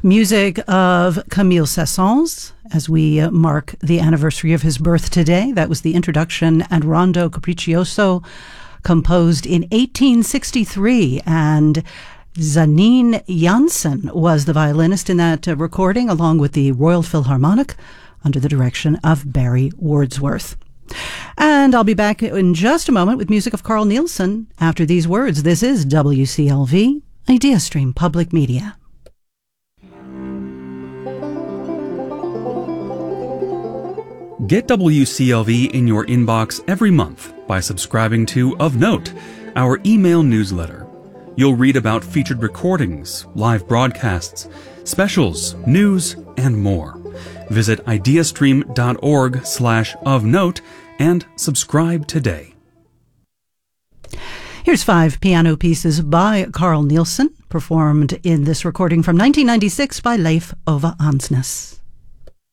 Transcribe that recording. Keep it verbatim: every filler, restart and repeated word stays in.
Music of Camille Saint-Saëns, as we uh, mark the anniversary of his birth today. That was the introduction and Rondo Capriccioso, composed in eighteen sixty-three, and Janine Jansen was the violinist in that uh, recording, along with the Royal Philharmonic, under the direction of Barry Wordsworth. And I'll be back in just a moment with music of Carl Nielsen after these words. This is W C L V, IdeaStream Public Media. Get W C L V in your inbox every month by subscribing to Of Note, our email newsletter. You'll read about featured recordings, live broadcasts, specials, news, and more. Visit ideastream.org slash of note and subscribe today. Here's five piano pieces by Carl Nielsen, performed in this recording from nineteen ninety-six by Leif Ove Andsnes.